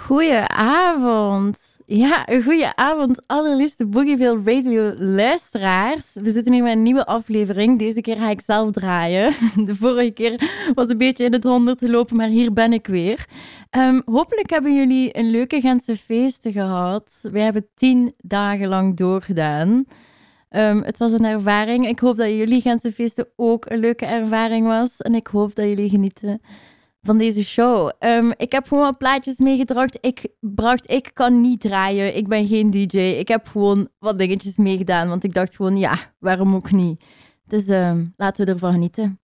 Goedenavond. Ja, een goeie avond, allerliefste Boogieville Radio luisteraars. We zitten hier met een nieuwe aflevering. Deze keer ga ik zelf draaien. De vorige keer was een beetje in het honderd gelopen, maar hier ben ik weer. Hopelijk hebben jullie een leuke Gentse feesten gehad. Wij hebben 10 dagen lang doorgedaan. Het was een ervaring. Ik hoop dat jullie Gentse feesten ook een leuke ervaring was. En ik hoop dat jullie genieten van deze show. Ik heb gewoon wat plaatjes meegebracht. Ik kan niet draaien. Ik ben geen DJ. Ik heb gewoon wat dingetjes meegedaan. Want ik dacht gewoon, ja, waarom ook niet? Dus laten we ervan genieten.